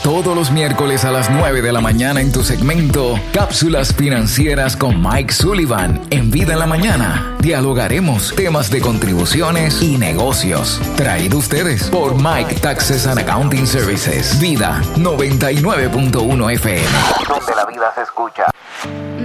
todos los miércoles a las 9 de la mañana en tu segmento Cápsulas Financieras con Mike Sullivan. En Vida en la Mañana dialogaremos temas de contribuciones y negocios. Traído ustedes por Mike Taxes and Accounting Services. Vida 99.1 FM. Donde la vida se escucha.